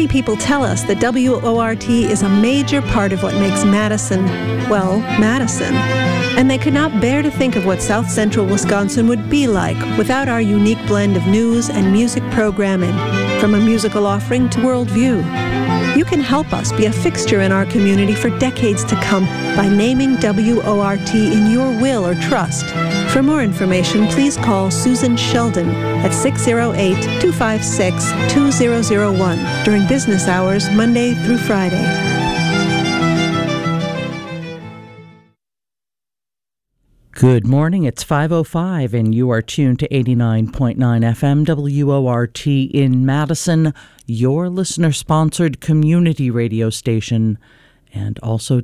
people tell us that WORT is a major part of what makes Madison, well, Madison. And they could not bear to think of what South Central Wisconsin would be like without our unique blend of news and music programming, from a musical offering to worldview. You can help us be a fixture in our community for decades to come by naming WORT in your will or trust. For more information, please call Susan Sheldon at 608-256-2001 during business hours, Monday through Friday. Good morning, it's 5:05 and you are tuned to 89.9 FM WORT in Madison, your listener-sponsored community radio station, and also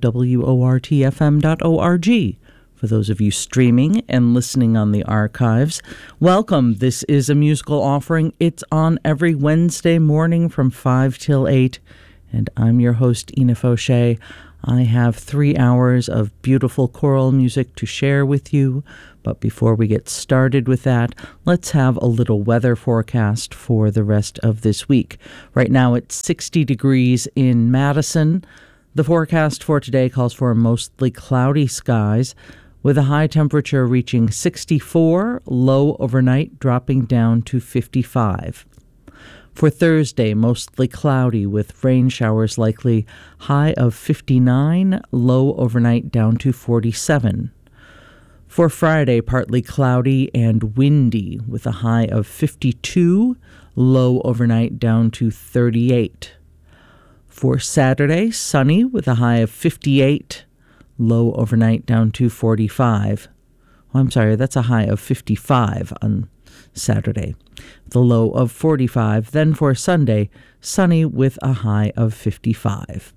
WORTFM.org. For those of you streaming and listening on the archives, welcome. This is a musical offering. It's on every Wednesday morning from 5 till 8, and I'm your host, Ina Fauché. I have 3 hours of beautiful choral music to share with you, but before we get started with that, let's have a little weather forecast for the rest of this week. Right now it's 60 degrees in Madison. The forecast for today calls for mostly cloudy skies, with a high temperature reaching 64, low overnight dropping down to 55. For Thursday, mostly cloudy with rain showers likely, high of 59, low overnight down to 47. For Friday, partly cloudy and windy with a high of 52, low overnight down to 38. For Saturday, sunny with a high of 58, low overnight down to 45. Oh, I'm sorry, that's a high of 55 on Saturday. The low of 45. Then for Sunday, sunny with a high of 55.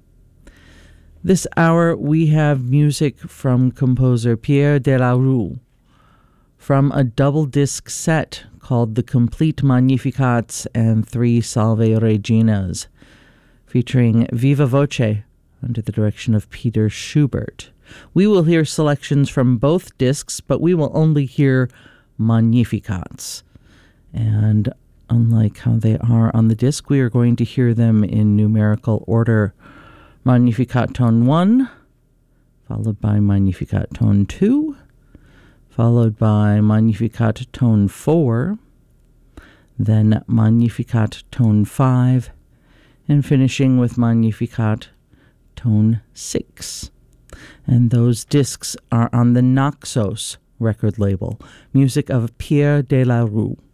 This hour we have music from composer Pierre Delarue from a double disc set called The Complete Magnificats and 3 Salve Reginas, featuring Viva Voce under the direction of Peter Schubert. We will hear selections from both discs, but we will only hear Magnificats. And unlike how they are on the disc, we are going to hear them in numerical order. Magnificat tone 1, followed by Magnificat tone 2, followed by Magnificat tone 4, then Magnificat tone 5, and finishing with Magnificat tone 6. And those discs are on the Naxos record label, music of Pierre Delarue.